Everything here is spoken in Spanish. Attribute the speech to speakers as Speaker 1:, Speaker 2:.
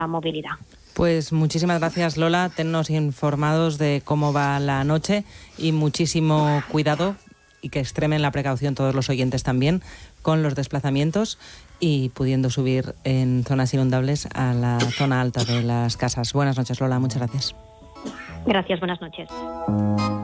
Speaker 1: movilidad.
Speaker 2: Pues muchísimas gracias, Lola. Tennos informados de cómo va la noche y muchísimo cuidado, y que extremen la precaución todos los oyentes también con los desplazamientos y pudiendo subir en zonas inundables a la zona alta de las casas. Buenas noches, Lola. Muchas gracias.
Speaker 1: Gracias, buenas noches.